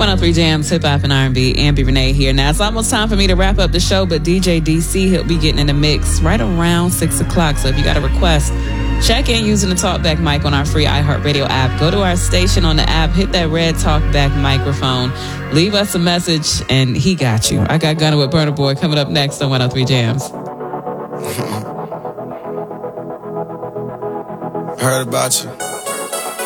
103 Jams, Hip Hop and R&B. Ambi Renee here. Now, it's almost time for me to wrap up the show, but DJ DC, he'll be getting in the mix right around 6 o'clock. So if you got a request, check in using the TalkBack mic on our free iHeartRadio app. Go to our station on the app, hit that red TalkBack microphone, leave us a message, and he got you. I got Gunna with Burna Boy coming up next on 103 Jams. Heard about you.